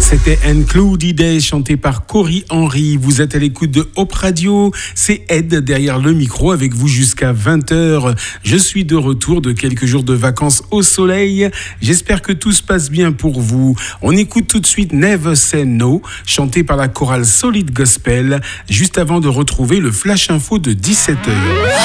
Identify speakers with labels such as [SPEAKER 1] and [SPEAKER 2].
[SPEAKER 1] C'était Un Cloudy Day chanté par Cory Henry. Vous êtes à l'écoute de Hope Radio. C'est Ed derrière le micro avec vous jusqu'à 20h. Je suis de retour de quelques jours de vacances au soleil. J'espère que tout se passe bien pour vous. On écoute tout de suite Never Say No, chanté par la chorale Solid Gospel, juste avant de retrouver le Flash Info de 17h.